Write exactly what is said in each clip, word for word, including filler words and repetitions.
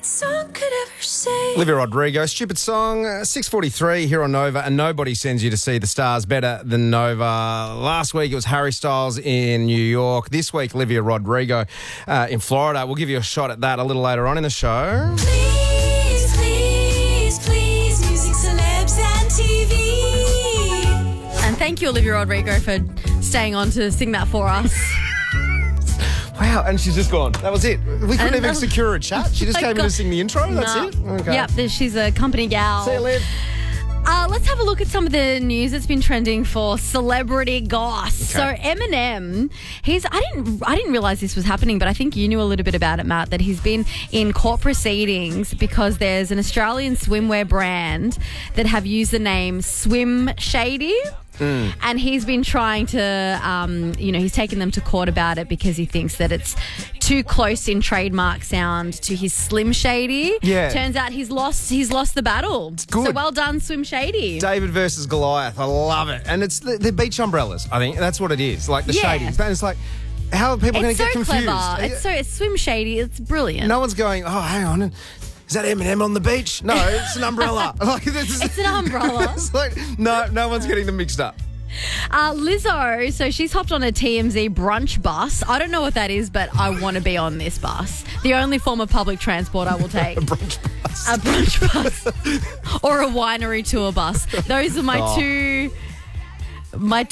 that song could ever say. Olivia Rodrigo, Stupid Song, uh, six forty-three here on Nova, and nobody sends you to see the stars better than Nova. Last week it was Harry Styles in New York. This week, Olivia Rodrigo uh, in Florida. We'll give you a shot at that a little later on in the show. Please, please, please, music, celebs and T V. And thank you, Olivia Rodrigo, for staying on to sing that for us. Wow, and she's just gone. That was it. We couldn't And, even um, secure a chat. She just I came in got- to sing the intro. That's No. it? Okay. Yep, there- she's a company gal. See you, Liv. Uh, let's have a look at some of the news that's been trending for celebrity goss. Okay. So Eminem, he's I didn't I didn't realize this was happening, but I think you knew a little bit about it, Matt, that he's been in court proceedings because there's an Australian swimwear brand that have used the name Swim Shady. Mm. And he's been trying to, um, you know, he's taken them to court about it because he thinks that it's too close in trademark sound to his Slim Shady. Yeah. Turns out he's lost. He's lost the battle. good. So well done, Swim Shady. David versus Goliath. I love it. And it's the, the beach umbrellas. I think that's what it is. Like the Yeah. shadies. And it's like, how are people going It's to so get confused? clever. It's so it's Swim Shady. It's brilliant. No one's going, oh, hang on. Is that Eminem on the beach? No, it's an umbrella. Like, this is, It's an umbrella. it's like, no, no one's getting them mixed up. Uh, Lizzo, so she's hopped on a T M Z brunch bus. I don't know what that is, but I want to be on this bus. The only form of public transport I will take. A brunch bus. A brunch bus. Or a winery tour bus. Those are my Oh. two... My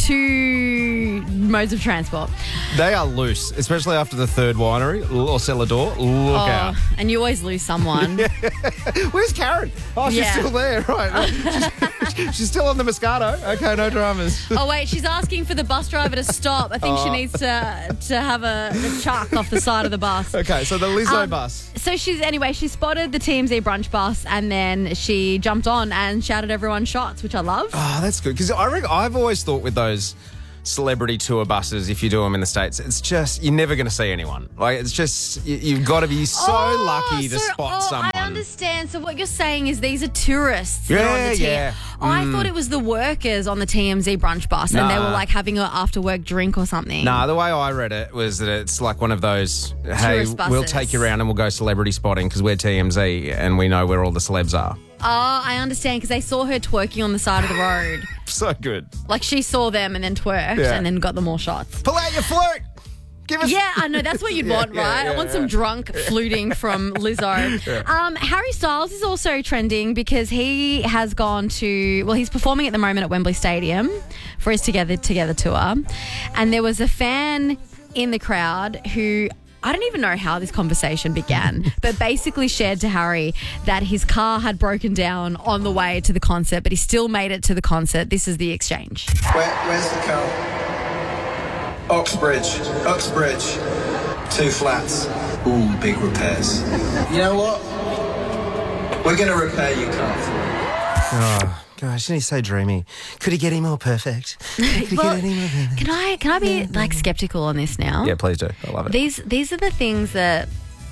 two modes of transport. They are loose, especially after the third winery or Celador. Look Oh, out. and you always lose someone. Where's Karen? Oh, she's Yeah. still there. Right. she's, she's still on the Moscato. Okay, no dramas. Oh, wait, she's asking for the bus driver to stop. I think she Oh. needs to to have a, a chuck off the side of the bus. Okay, so the Lizzo Um, bus. So she's, anyway, she spotted the T M Z brunch bus and then she jumped on and shouted everyone shots, which I love. Oh, that's good. Because I reckon I've always thought with those celebrity tour buses, if you do them in the States, it's just, you're never going to see anyone. Like, it's just, you, you've got to be so Oh, lucky to so- spot oh, someone. I understand. So what you're saying is these are tourists that are on Yeah, the T- yeah. I Mm. thought it was the workers on the T M Z brunch bus and they Nah. were like having an after work drink or something. Nah, the way I read it was that it's like one of those, hey, Tourist we'll buses. take you around and we'll go celebrity spotting because we're T M Z and we know where all the celebs are. Oh, I understand because they saw her twerking on the side of the road. So good. Like she saw them and then twerked Yeah. and then got them all shots. Pull out your flute. Give us. Yeah, I know. That's what you'd Yeah, want, yeah, right? yeah, I want yeah. some drunk fluting from Lizzo. Um, Harry Styles is also trending because he has gone to, well, he's performing at the moment at Wembley Stadium for his Together Together tour. And there was a fan in the crowd who, I don't even know how this conversation began, but basically shared to Harry that his car had broken down on the way to the concert, but he still made it to the concert. This is the exchange. Where, where's the car? Oxbridge. Uxbridge. Two flats. Ooh, big repairs. You know what? We're going to repair your car for you. Oh, gosh, isn't he so dreamy? Could he get any more perfect? Could he Well, get any more perfect? Can I can I be like skeptical on this now? Yeah, please do. I love it. These these are the things that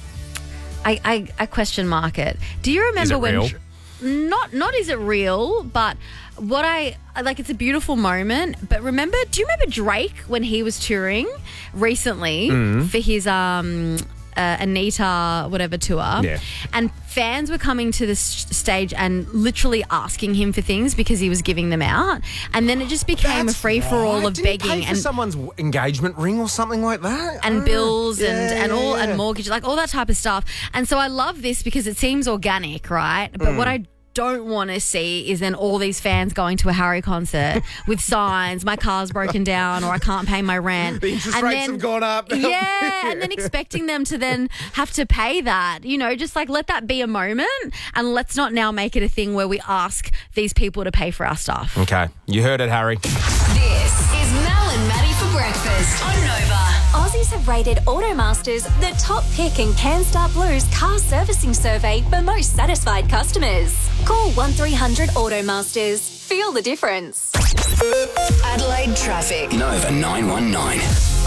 I I, I question mark it. Do you remember Is it when real? not not is it real, but what I like it's a beautiful moment, but remember do you remember Drake when he was touring recently Mm. for his um uh, Anita whatever tour, Yeah. and fans were coming to the s- stage and literally asking him for things because he was giving them out, and then it just became That's a free for all right. of Didn't he begging pay for and someone's w- engagement ring or something like that, and Oh, bills and, yeah, and all yeah, yeah. and mortgage, like all that type of stuff. And so I love this because it seems organic, right? But Mm. what I don't want to see is then all these fans going to a Harry concert with signs, my car's broken down or I can't pay my rent. The interest And rates then- have gone up. Yeah, and then expecting them to then have to pay that. You know, just like let that be a moment and let's not now make it a thing where we ask these people to pay for our stuff. Okay, you heard it, Harry. This is Mel and Maddie for breakfast on Nova. Aussies have rated Automasters the top pick in CanStar Blue's car servicing survey for most satisfied customers. Call one three hundred Automasters. Feel the difference. Adelaide traffic. Nova nine one nine.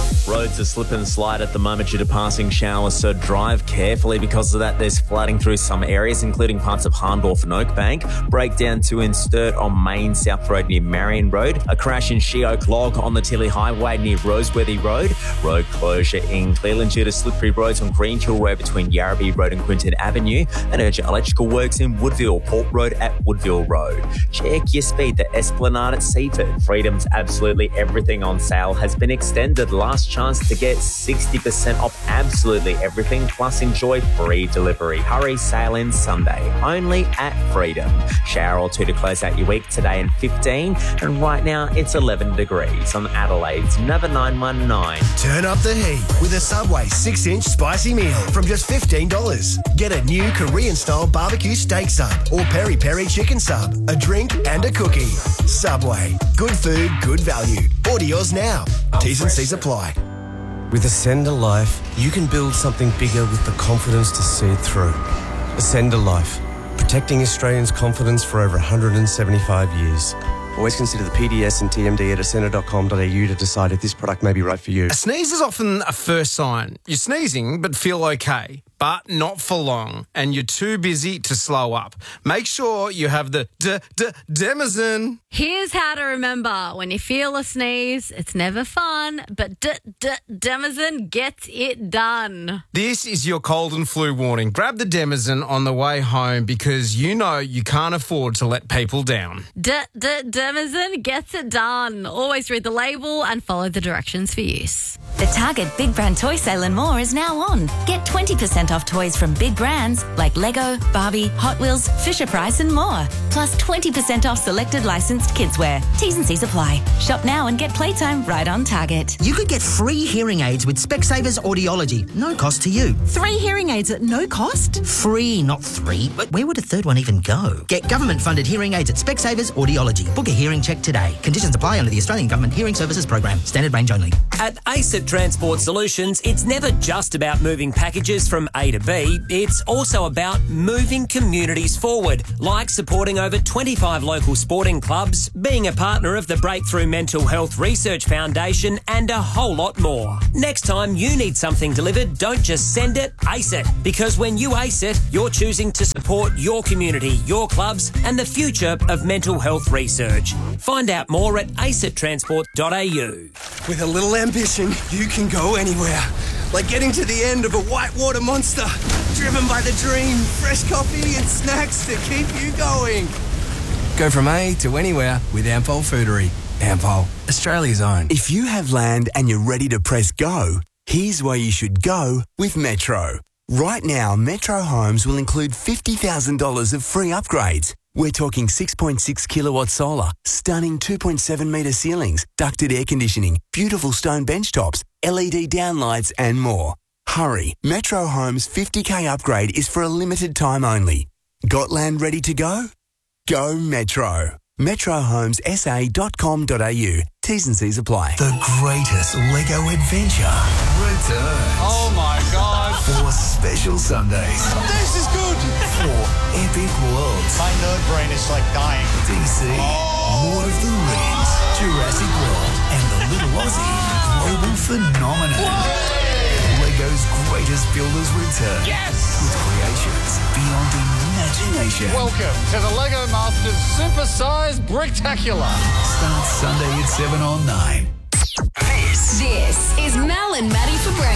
Roads are slip and slide at the moment due to passing showers, so drive carefully. Because of that, there's flooding through some areas, including parts of Harndorf and Oakbank. Breakdown to Instert on Main South Road near Marion Road. A crash in She Oak Log on the Tilly Highway near Roseworthy Road. Road closure in Cleveland due to slippery roads on Greenhill Road between Yarrabee Road and Quinton Avenue. And urgent electrical works in Woodville, Port Road at Woodville Road. Check your speed. The Esplanade at Seaford. Freedom's absolutely everything on sale has been extended. Last chance to get sixty percent off absolutely everything, plus enjoy free delivery. Hurry, sale ends Sunday, only at Freedom. Shower or two to close out your week today and fifteen, and right now it's eleven degrees on Adelaide's Nova nine one nine. Turn up the heat with a Subway six inch spicy meal from just fifteen dollars. Get a new Korean-style barbecue steak sub or peri-peri chicken sub, a drink and a cookie. Subway. Good food, good value. Order yours now. T's and C's apply. With Ascend a Life, you can build something bigger with the confidence to see it through. Ascend a Life, protecting Australians' confidence for over one hundred seventy-five years. Always consider the P D S and T M D at ascender dot com dot a u to decide if this product may be right for you. A sneeze is often a first sign. You're sneezing but feel okay, but not for long, and you're too busy to slow up. Make sure you have the d d Demazin. Here's how to remember. When you feel a sneeze, it's never fun, but d d Demazin gets it done. This is your cold and flu warning. Grab the Demazin on the way home because you know you can't afford to let people down. D d Demazin gets it done. Always read the label and follow the directions for use. The Target Big Brand Toy Sale and more is now on. Get twenty percent off toys from big brands like Lego, Barbie, Hot Wheels, Fisher-Price and more. Plus twenty percent off selected licensed kidswear. T's and C's apply. Shop now and get playtime right on Target. You could get free hearing aids with Specsavers Audiology. No cost to you. Three hearing aids at no cost? Free, not three. But where would a third one even go? Get government-funded hearing aids at Specsavers Audiology. Book a hearing check today. Conditions apply under the Australian Government Hearing Services Program. Standard range only. At ACET Transport Solutions, it's never just about moving packages from A to B. It's also about moving communities forward, like supporting over twenty-five local sporting clubs, being a partner of the Breakthrough Mental Health Research Foundation, and a whole lot more. Next time you need something delivered, don't just send it, ace it. Because when you ace it, you're choosing to support your community, your clubs, and the future of mental health research. Find out more at acet transport dot a u. With a little ambition, you can go anywhere. Like getting to the end of a whitewater monster. Driven by the dream, fresh coffee and snacks to keep you going. Go from A to anywhere with Ampol Foodery. Ampol, Australia's own. If you have land and you're ready to press go, here's where you should go with Metro. Right now, Metro Homes will include fifty thousand dollars of free upgrades. We're talking six point six kilowatt solar, stunning two point seven metre ceilings, ducted air conditioning, beautiful stone bench tops, L E D downlights and more. Hurry, Metro Homes fifty K upgrade is for a limited time only. Got land ready to go? Go Metro. metro homes s a dot com dot a u. T's and C's apply. The greatest Lego adventure returns. Oh my God. For special Sundays. This is good. For epic worlds. My nerd brain is like dying. D C, oh. Lord of the Rings, Jurassic World, and the Little Aussie global phenomenon. Whoa. Lego's greatest builders return. Yes. With creations beyond imagination. Welcome to the Lego Masters Supersized Bricktacular. Starts Sunday at seven on nine. This, this is Mel and Maddie for breakfast.